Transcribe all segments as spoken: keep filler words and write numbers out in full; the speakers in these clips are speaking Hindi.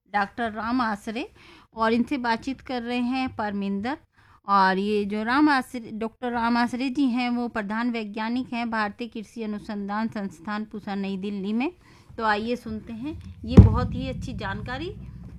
डॉक्टर राम आसरे, और इनसे बातचीत कर रहे हैं परमिंदर। और ये जो राम आसरे डॉक्टर राम आसरे जी हैं वो प्रधान वैज्ञानिक हैं भारतीय कृषि अनुसंधान संस्थान पूसा नई दिल्ली में। तो आइए सुनते हैं ये बहुत ही अच्छी जानकारी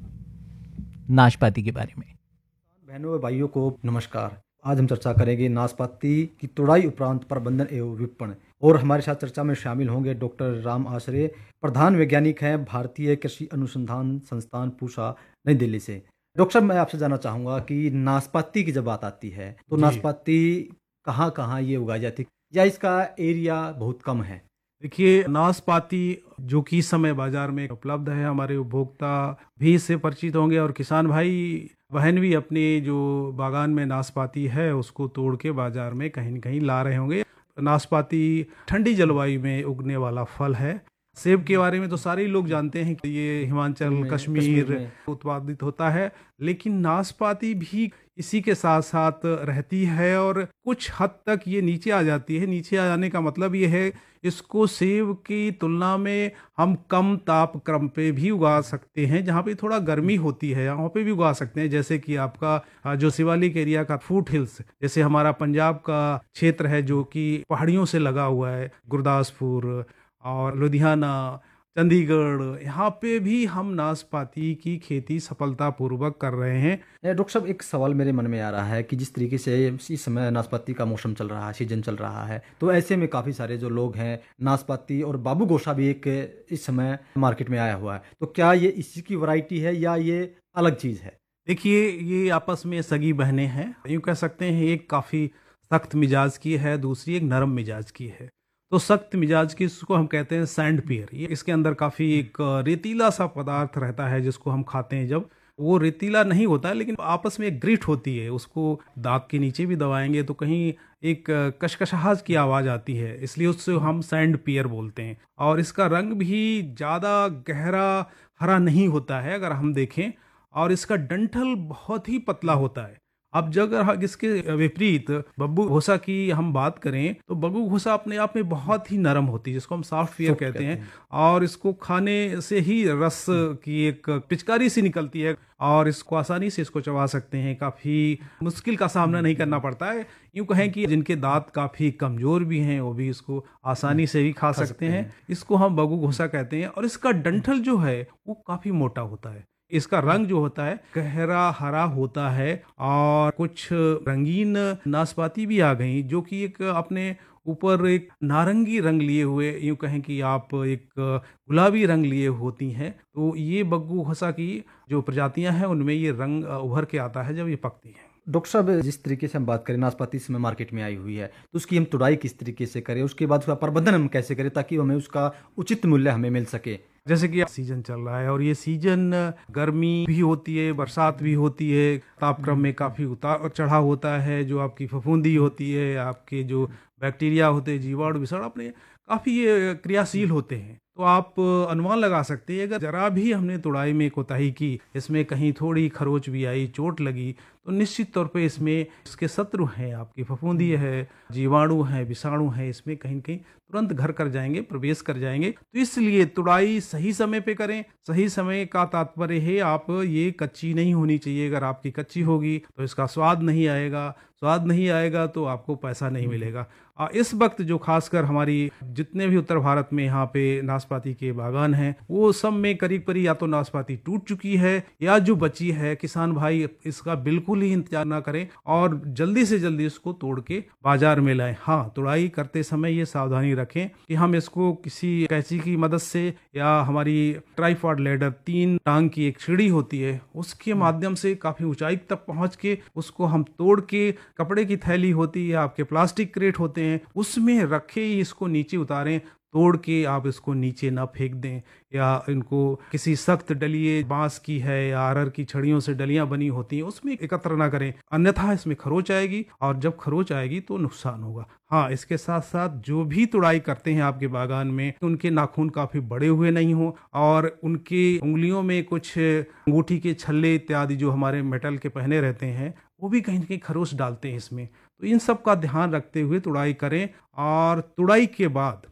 नाशपाती के बारे में। बहनों और भाइयों को नमस्कार। आज हम चर्चा करेंगे नाशपाती की तुड़ाई उपरांत प्रबंधन एवं विपणन। और हमारे साथ चर्चा में शामिल होंगे डॉक्टर राम आसरे, प्रधान वैज्ञानिक हैं भारतीय कृषि अनुसंधान संस्थान पूसा नई दिल्ली से। डॉक्टर साहब, मैं आपसे जानना चाहूँगा कि नाशपाती की जब बात आती है तो नाशपाती कहाँ कहाँ ये उगाई जाती है या इसका एरिया बहुत कम है? देखिए, नाशपाती जो कि इस समय बाजार में उपलब्ध है, हमारे उपभोक्ता भी इससे परिचित होंगे और किसान भाई बहन भी अपने जो बागान में नाशपाती है उसको तोड़ के बाजार में कहीं न कहीं ला रहे होंगे। नाशपाती ठंडी जलवायु में उगने वाला फल है। सेब के बारे में तो सारे ही लोग जानते हैं कि ये हिमाचल कश्मीर उत्पादित होता है, लेकिन नाशपाती भी इसी के साथ साथ रहती है और कुछ हद तक ये नीचे आ जाती है। नीचे आ जाने का मतलब ये है इसको सेब की तुलना में हम कम तापक्रम पे भी उगा सकते हैं, जहाँ पे थोड़ा गर्मी होती है वहाँ पे भी उगा सकते हैं। जैसे कि आपका जो शिवालिक एरिया का फूट हिल्स, जैसे हमारा पंजाब का क्षेत्र है जो कि पहाड़ियों से लगा हुआ है, गुरदासपुर और लुधियाना, चंडीगढ़, यहाँ पे भी हम नाशपाती की खेती सफलतापूर्वक कर रहे हैं। डॉक्टर साहब, एक सवाल मेरे मन में आ रहा है कि जिस तरीके से इस समय नाशपाती का मौसम चल रहा है, सीजन चल रहा है, तो ऐसे में काफ़ी सारे जो लोग हैं नाशपाती और बाबू गोशा भी एक इस समय मार्केट में आया हुआ है, तो क्या ये इसी की वैरायटी है या ये अलग चीज़ है? देखिए, ये आपस में सगी बहनें हैं, यूँ कह सकते हैं। एक काफ़ी सख्त मिजाज की है, दूसरी एक नरम मिजाज की है। तो सख्त मिजाज की इसको हम कहते हैं सैंड पियर। ये इसके अंदर काफ़ी एक रेतीला सा पदार्थ रहता है जिसको हम खाते हैं। जब वो रेतीला नहीं होता है लेकिन आपस में एक ग्रिट होती है, उसको दांत के नीचे भी दबाएंगे तो कहीं एक कशकशाहट की आवाज़ आती है, इसलिए उससे हम सैंड पियर बोलते हैं। और इसका रंग भी ज़्यादा गहरा हरा नहीं होता है अगर हम देखें, और इसका डंठल बहुत ही पतला होता है। अब जब अगर इसके विपरीत बब्बू घोसा की हम बात करें तो बब्बू घोसा अपने आप में बहुत ही नरम होती है, जिसको हम सॉफ्ट फेयर कहते हैं, और इसको खाने से ही रस की एक पिचकारी सी निकलती है और इसको आसानी से इसको चबा सकते हैं। काफ़ी मुश्किल का सामना नहीं करना पड़ता है। यूँ कहें कि जिनके दांत काफ़ी कमज़ोर भी हैं वो भी इसको आसानी से भी खा सकते हैं। इसको हम बब्बू घोसा कहते हैं और इसका डंठल जो है वो काफ़ी मोटा होता है। इसका रंग जो होता है गहरा हरा होता है, और कुछ रंगीन नाशपाती भी आ गई जो कि एक अपने ऊपर एक नारंगी रंग लिए हुए, यूँ कहें कि आप एक गुलाबी रंग लिए होती हैं। तो ये बग्गू घोसा की जो प्रजातियां हैं उनमें ये रंग उभर के आता है जब ये पकती है। डॉक्टर साहब, जिस तरीके से हम बात करें नाशपाती इस समय मार्केट में आई हुई है, तो उसकी हम तुड़ाई किस तरीके से करें, उसके बाद उसका प्रबंधन हम कैसे करें ताकि हमें उसका उचित मूल्य हमें मिल सके? जैसे कि सीजन चल रहा है और ये सीजन गर्मी भी होती है, बरसात भी होती है, तापक्रम में काफ़ी उतार चढ़ाव होता है। जो आपकी फफूंदी होती है, आपके जो बैक्टीरिया होते हैं, जीवाणु विषाणु अपने काफ़ी ये क्रियाशील होते हैं। तो आप अनुमान लगा सकते हैं अगर जरा भी हमने तुड़ाई में कोताही की, इसमें कहीं थोड़ी खरोच भी आई, चोट लगी, तो निश्चित तौर पे इसमें इसके शत्रु हैं, आपकी फफूंदी है, जीवाणु हैं, विषाणु हैं, इसमें कहीं न कहीं तुरंत घर कर जाएंगे, प्रवेश कर जाएंगे। तो इसलिए तुड़ाई सही समय पे करें। सही समय का तात्पर्य है आप ये कच्ची नहीं होनी चाहिए। अगर आपकी कच्ची होगी तो इसका स्वाद नहीं आएगा, स्वाद नहीं आएगा तो आपको पैसा नहीं मिलेगा। इस वक्त जो खासकर हमारी जितने भी उत्तर भारत में यहाँ पे नाशपाती के बागान हैं वो सब में करीब करीब या तो नाशपाती टूट चुकी है या जो बची है। किसान भाई इसका बिल्कुल ही इंतजार ना करें और जल्दी से जल्दी इसको तोड़ के बाजार में लाएं। हाँ, तुड़ाई करते समय ये सावधानी रखें कि हम इसको किसी कैंची की मदद से या हमारी ट्राइपॉड लेडर तीन टांग की एक सीढ़ी होती है उसके माध्यम से काफी ऊंचाई तक पहुंच के उसको हम तोड़ के, कपड़े की थैली होती है, आपके प्लास्टिक क्रेट होते हैं, उसमें रखे ही इसको नीचे उतारें। तोड़ के आप इसको नीचे ना फेंक दें या इनको किसी सख्त डलिए बांस की है या अरर की छड़ियों से डलियां बनी होती हैं उसमें एकत्र ना करें, अन्यथा इसमें खरोच आएगी और जब खरोच आएगी तो नुकसान होगा। हाँ, इसके साथ साथ जो भी तुड़ाई करते हैं आपके बागान में उनके नाखून काफी बड़े हुए नहीं हो और उनकी उंगलियों में कुछ अंगूठी के छल्ले इत्यादि जो हमारे मेटल के पहने रहते हैं वो भी कहीं न कहीं खरोच डालते हैं इसमें। तो इन सब का ध्यान रखते हुए तुड़ाई करें और तुड़ाई के बाद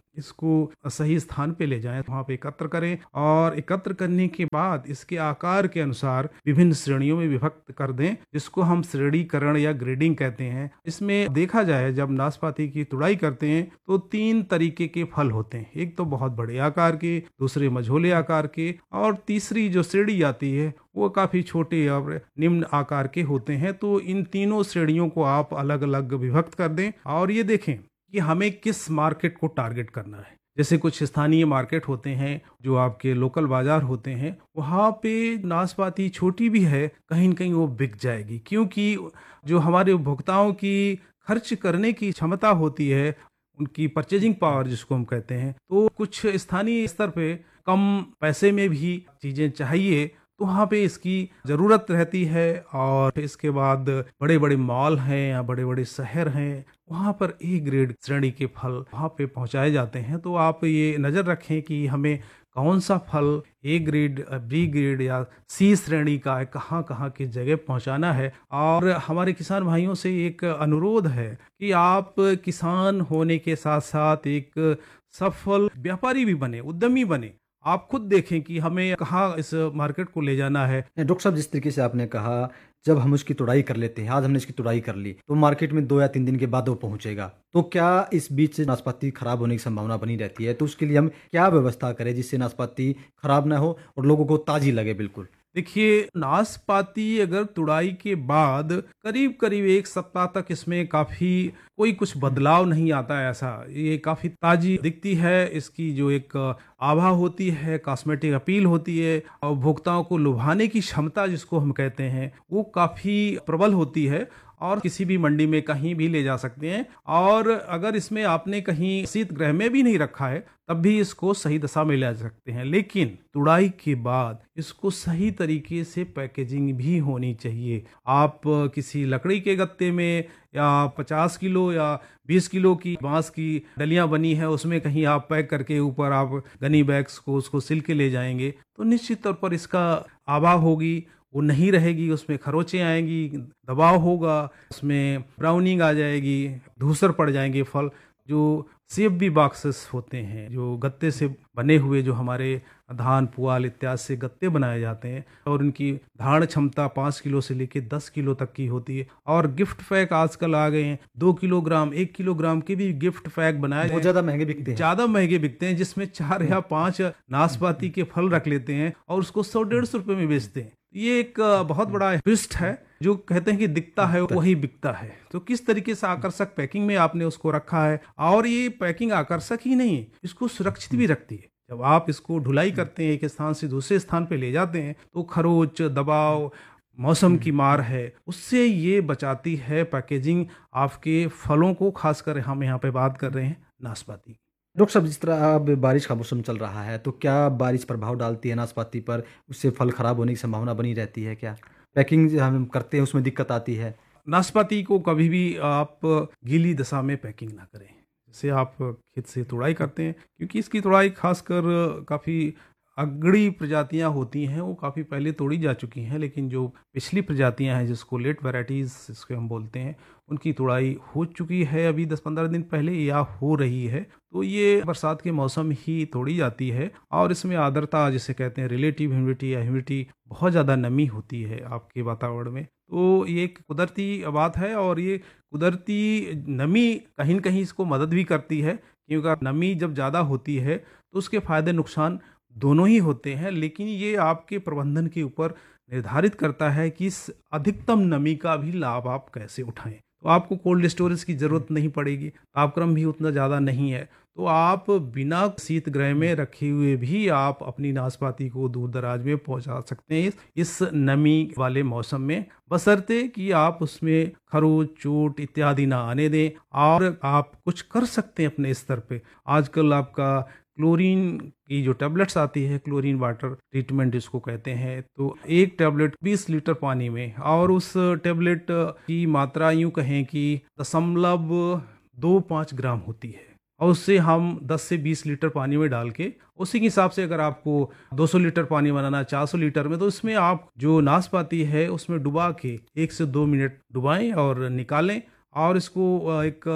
इसको सही स्थान पे ले जाएं, वहाँ पे एकत्र करें और एकत्र करने के बाद इसके आकार के अनुसार विभिन्न श्रेणियों में विभक्त कर दें, जिसको हम श्रेणीकरण या ग्रेडिंग कहते हैं। इसमें देखा जाए जब नाशपाती की तुड़ाई करते हैं तो तीन तरीके के फल होते हैं, एक तो बहुत बड़े आकार के, दूसरे मझोले आकार के और तीसरी जो श्रेणी आती है वो काफी छोटे और निम्न आकार के होते हैं। तो इन तीनों श्रेणियों को आप अलग अलग विभक्त कर दें और ये देखें कि हमें किस मार्केट को टारगेट करना है। जैसे कुछ स्थानीय मार्केट होते हैं जो आपके लोकल बाजार होते हैं, वहाँ पे नाशपाती छोटी भी है, कहीं न कहीं वो बिक जाएगी, क्योंकि जो हमारे उपभोक्ताओं की खर्च करने की क्षमता होती है, उनकी परचेजिंग पावर जिसको हम कहते हैं, तो कुछ स्थानीय स्तर पे कम पैसे में भी चीजें चाहिए तो वहाँ पे इसकी ज़रूरत रहती है। और इसके बाद बड़े बड़े मॉल हैं या बड़े बड़े शहर हैं, वहाँ पर ए ग्रेड श्रेणी के फल वहाँ पे पहुँचाए जाते हैं। तो आप ये नज़र रखें कि हमें कौन सा फल ए ग्रेड, बी ग्रेड या सी श्रेणी का है, कहाँ कहाँ की जगह पहुँचाना है। और हमारे किसान भाइयों से एक अनुरोध है कि आप किसान होने के साथ साथ एक सफल व्यापारी भी बने, उद्यमी बने। आप खुद देखें कि हमें कहाँ इस मार्केट को ले जाना है। डॉक्टर साहब, जिस तरीके से आपने कहा जब हम उसकी तुड़ाई कर लेते हैं, आज हमने इसकी तुड़ाई कर ली तो मार्केट में दो या तीन दिन के बाद वो पहुंचेगा, तो क्या इस बीच नाशपाती खराब होने की संभावना बनी रहती है? तो उसके लिए हम क्या व्यवस्था करें जिससे नाशपाती खराब ना हो और लोगों को ताजी लगे? बिल्कुल देखिए, नाशपाती अगर तुड़ाई के बाद करीब करीब एक सप्ताह तक इसमें काफी कोई कुछ बदलाव नहीं आता है, ऐसा ये काफी ताजी दिखती है। इसकी जो एक आभा होती है, कॉस्मेटिक अपील होती है, और उपभोक्ताओं को लुभाने की क्षमता जिसको हम कहते हैं, वो काफी प्रबल होती है और किसी भी मंडी में कहीं भी ले जा सकते हैं। और अगर इसमें आपने कहीं शीत गृह में भी नहीं रखा है तब भी इसको सही दशा में ले जा सकते हैं। लेकिन तुड़ाई के बाद इसको सही तरीके से पैकेजिंग भी होनी चाहिए। आप किसी लकड़ी के गत्ते में या पचास किलो या बीस किलो की बांस की डलियां बनी है उसमें कहीं आप पैक करके ऊपर आप गनी बैग्स को उसको सिल के ले जाएंगे तो निश्चित तौर पर इसका आभा होगी, वो नहीं रहेगी, उसमें खरोंचें आएंगी, दबाव होगा, उसमें ब्राउनिंग आ जाएगी, धूसर पड़ जाएंगे फल। जो सीएफबी बॉक्सेस होते हैं, जो गत्ते से बने हुए, जो हमारे धान पुआल इत्यादि से गत्ते बनाए जाते हैं और उनकी धारण क्षमता पाँच किलो से लेकर दस किलो तक की होती है। और गिफ्ट पैक आजकल आ गए हैं, दो किलोग्राम एक किलोग्राम के भी गिफ्ट पैक बनाए, बहुत ज्यादा महंगे बिकते हैं, ज्यादा महंगे बिकते हैं, जिसमें चार या पांच नाशपाती के फल रख लेते हैं और उसको सौ डेढ़ सौ रुपए में बेचते हैं। ये एक बहुत बड़ा ट्विस्ट है, जो कहते हैं कि दिखता है वही बिकता है। तो किस तरीके से आकर्षक पैकिंग में आपने उसको रखा है, और ये पैकिंग आकर्षक ही नहीं, इसको सुरक्षित भी रखती है। जब आप इसको ढुलाई करते हैं, एक स्थान से दूसरे स्थान पे ले जाते हैं, तो खरोच, दबाव, मौसम की मार है, उससे ये बचाती है पैकेजिंग आपके फलों को। खासकर हम यहाँ पे बात कर रहे हैं नाशपाती। डॉक्टर साहब, जिस तरह अब बारिश का मौसम चल रहा है, तो क्या बारिश प्रभाव डालती है नाशपाती पर? उससे फल खराब होने की संभावना बनी रहती है? क्या पैकिंग हम करते हैं उसमें दिक्कत आती है? नाशपाती को कभी भी आप गीली दशा में पैकिंग ना करें, जैसे आप खेत से तुड़ाई करते हैं, क्योंकि इसकी तुड़ाई खासकर काफ़ी अगड़ी प्रजातियां होती हैं, वो काफ़ी पहले तोड़ी जा चुकी हैं। लेकिन जो पिछली प्रजातियां हैं, जिसको लेट वैराइटीज़ जिसको हम बोलते हैं, उनकी तुड़ाई हो चुकी है अभी दस पंद्रह दिन पहले या हो रही है। तो ये बरसात के मौसम ही तोड़ी जाती है। और इसमें आर्द्रता जिसे कहते हैं, रिलेटिव ह्यूमिडिटी या ह्यूमिडिटी, बहुत ज़्यादा नमी होती है आपके वातावरण में। तो ये एक कुदरती बात है, और ये कुदरती नमी कहीं न कहीं इसको मदद भी करती है, क्योंकि नमी जब ज़्यादा होती है तो उसके फायदे नुकसान दोनों ही होते हैं। लेकिन ये आपके प्रबंधन के ऊपर निर्धारित करता है कि इस अधिकतम नमी का भी लाभ आप कैसे उठाएं। तो आपको कोल्ड स्टोरेज की जरूरत नहीं पड़ेगी, तापक्रम भी उतना ज़्यादा नहीं है, तो आप बिना शीत गृह में रखे हुए भी आप अपनी नाशपाती को दूर दराज में पहुंचा सकते हैं इस नमी वाले मौसम में, बशर्ते कि आप उसमें खरोच, चोट इत्यादि ना आने दें। और आप कुछ कर सकते हैं अपने स्तर पे। आजकल आपका क्लोरीन की जो टैबलेट्स आती है, क्लोरीन वाटर ट्रीटमेंट जिसको कहते हैं, तो एक टैबलेट बीस लीटर पानी में, और उस टैबलेट की मात्रा यूं कहें कि दशमलव दो पाँच ग्राम होती है, और उससे हम दस से बीस लीटर पानी में डाल के, उसी के हिसाब से अगर आपको दो सौ लीटर पानी बनाना, चार सौ लीटर में, तो इसमें आप जो नाशपाती है उसमें डुबा के एक से दो मिनट डुबाएं और निकालें, और इसको एक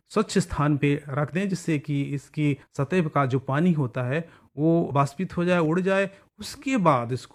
स्वच्छ स्थान पे रख दें, जिससे कि इसकी सतह का जो पानी होता है वो वाष्पित हो जाए, उड़ जाए। उसके बाद इसको